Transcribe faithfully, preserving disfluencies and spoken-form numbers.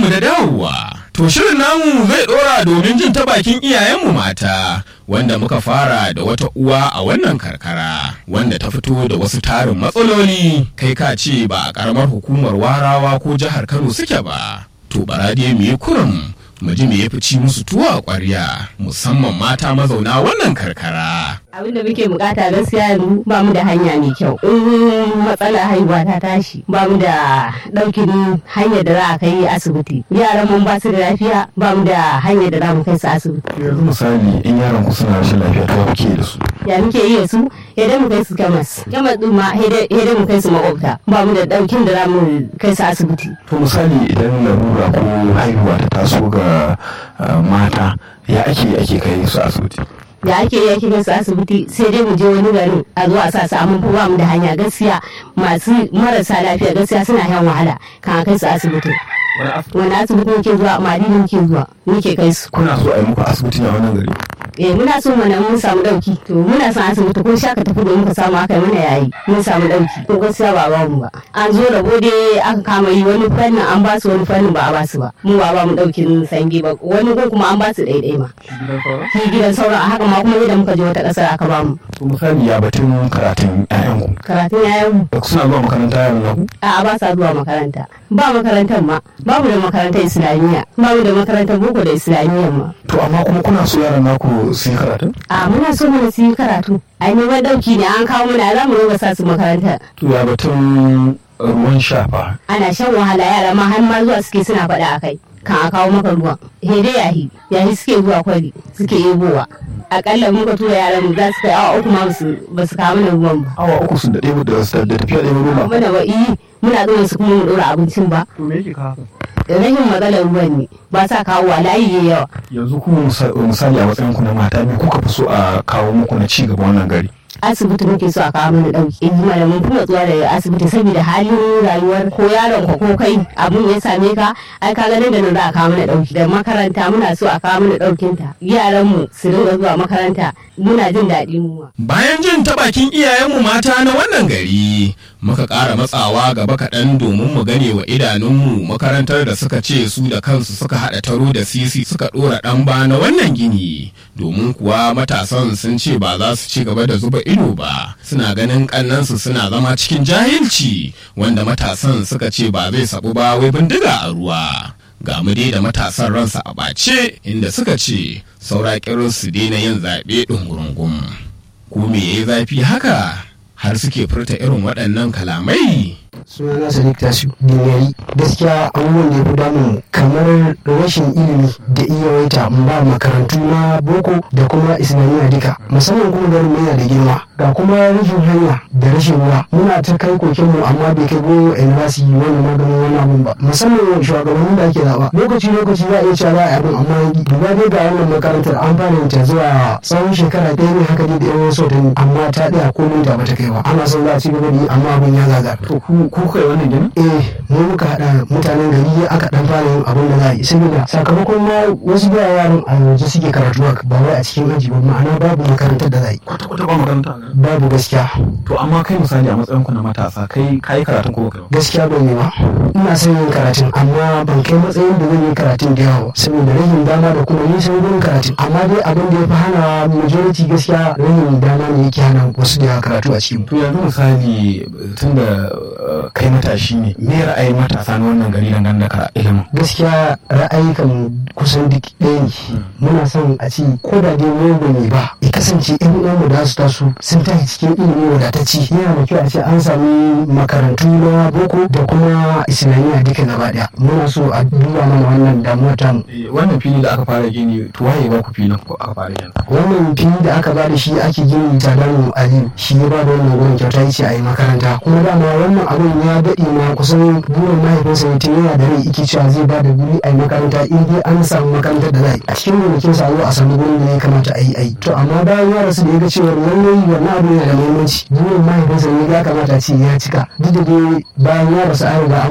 barkanmu da dawowa. To shirin namu zai dora domin jin ta bakin iyayenmu mata, wanda muka fara da wata uwa a wannan karkara, wanda ta fito da wasu tarin matsaloli, kai ka ce ba a karamar hukumar Warawa ko jihar Kano suke ba. To barade mu yi kurum mu ji me ya fi ci musu tuwo a ƙwarya, musamman mata mazauna wannan karkara. Abin da muke bukata gaskiya yanzu ba mu da hanya mai kyau. In matsala haihuwa ta tashi ba mu da ɗaukin hanyar da za a kai asibiti. Yaran mun ba su da lafiya ba mu da hanyar da za mu kai su asibiti. Yanzu misali in yaran ku suna rashin lafiya to kuke da su. Ya muke yi da su? Idan mu kai su kamas. Kamas din ma idan mu kai su makwabta. Ba mu da ɗaukin da za mu kai su asibiti. To misali idan larura ko haihuwa ta taso ga mata ya ake ake kai su asibiti. Da ake yi ake su asibiti sai dai mu je wani garin a zo a sa su amma ba mu da hanya gaskiya masu marasa lafiya gaskiya suna yan wahala kan kai su asibiti. Wani asibiti muke zuwa Madina muke zuwa muke kai su. Kuna so a yi muku asibiti a wannan gari? Eh muna so mana mun samu dauki to muna son asibiti ko shaka tafi da muka samu aka mana yayi mun samu dauki to gaskiya ba ba mu ba. An zo da gode aka kama yi wani fannin an ba su wani fannin ba a ba su ba. Mu ba ba mu daukin sange ba wani ko kuma an ba su daidai ma. Ki gidan sauran a haka ma kuma idan muka je wata kasar aka ba mu. To misali ya batun karatun ƴaƴanku. Karatun ƴaƴanku. Suna zuwa makaranta yaran naku? A'a ba sa zuwa makaranta. Ba makarantar ma babu da makarantar islamiyya babu da makarantar boko da islamiyya ma. To amma kuma kuna so yaran naku su yi karatu? A muna so mana su yi karatu. Ai neman dauki ne an kawo mana za mu roba sa su makaranta. To ya batun ruwan shafa? Ana shan wahala yara ma har ma zuwa suke suna faɗa a kai. Kan a kawo maka ruwan. Hede yahi yahi suke zuwa kwari suke yebowa. Akalla muka tura yaran za su kai awa uku ma ba su kawo mana ruwan ba. Awa uku sun daɗe da da tafiya ɗaya ruwa. Mana ba iyi muna zuwa su kuma mu ɗora abincin ba. To me yake kawo? Rashin matsalar ruwan ne ba sa kawo wa layi yawa. Yanzu ku misali a matsayin ku na mata me kuka fi so a kawo muku na ci gaba wannan gari? Asibiti muke so a kawo mana dauki in mana mun kuma zuwa da asibiti saboda halin rayuwar ko yaron ka ko kai abun ya same ka ai ka ganin da nan za a kawo mana dauki da makaranta muna so a kawo mana daukin ta yaran mu su dinga zuwa makaranta muna jin daɗi mu. Bayan jin ta bakin iyayenmu mata na wannan gari muka ƙara matsawa gaba kaɗan domin mu gane wa idanunmu makarantar da suka ce su da kansu suka haɗa taro da sisi suka ɗora ɗan ba na wannan gini domin kuwa matasan sun ce ba za su ci gaba da zuba ido ba suna ganin ƙannansu suna zama cikin jahilci wanda matasan suka ce ba zai sabu ba wai bindiga a ruwa. Ga mu dai da matasan ransa a ɓace inda suka ce saura ƙirin su daina yin zaɓe ɗungurungun. Ko me yayi zafi haka har suke furta irin waɗannan kalamai? Sunana Sadiq Tasu Dinari. Gaskiya abubuwan da ya fi damun kamar rashin ilimi da iya waita ba makarantu na boko da kuma islamiyya duka musamman kuma garin yana da girma ga kuma rashin hanya da rashin ruwa muna ta kai koken mu amma bai kai goyo university wannan maganin wannan abun ba musamman shugabannin da ake zaba lokaci lokaci za a iya cewa a abin amma duba dai ga wannan makarantar an fara ta zuwa tsawon shekara ɗaya ne haka dai da yawan so ta amma ta ɗaya ko minta ba ta kai ba ana son za a ci gaba da yi amma abin ya gaga. To ku ku kai wannan gini? Eh mu muka haɗa mutanen gari aka ɗan fara yin abin da za a yi saboda sakamakon ma wasu da yaran a yanzu suke karatu ba wai a cikin aji ba ma'ana babu makarantar da za a yi. Kwata-kwata ba makaranta? Babu gaskiya. To amma kai misali a matsayin ku na matasa kai kai karatun ko kai? Gaskiya ban yi ba. Ina son yin karatun amma ban kai matsayin da zan yi karatun da yawa saboda rashin dama da kuma nisan gurin karatun amma dai abin da ya fi hana majority gaskiya rashin dama ne yake hana wasu da yawa karatu a cikin. To yanzu misali tunda kai matashi ne me ra'ayin matasa na wannan gari dangane da ilimin? Gaskiya ra'ayi kan kusan duk ɗaya ne. Muna son a ce ko da dai mu ba ne ba ya kasance ƴan uwanmu da su taso sun tashi cikin ilimi wadatacce yana da kyau a ce an sami makarantu na boko da kuma islamiyya duka gaba ɗaya muna so a duba mana wannan damuwa ta mu. Wannan fili da aka fara gini to waye ba ku filin ko aka fara gini? Wannan fili da aka ba da shi ake gini Tadanu Ali shi ya ba da wannan gurin kyauta yace a yi makaranta kuma dama wannan abun ya daɗe ma kusan burin mahaifinsa ne tun yana da rai yake cewa zai ba da guri a yi makaranta in dai an samu makarantar da za a yi a cikin gonakin sa a samu gurin da ya kamata a yi a yi to amma bayan ya rasu da ya ga cewa lallai wannan abu yana da muhimmanci burin mahaifinsa ne ya kamata a ce ya cika duk da dai bayan ya rasu an riga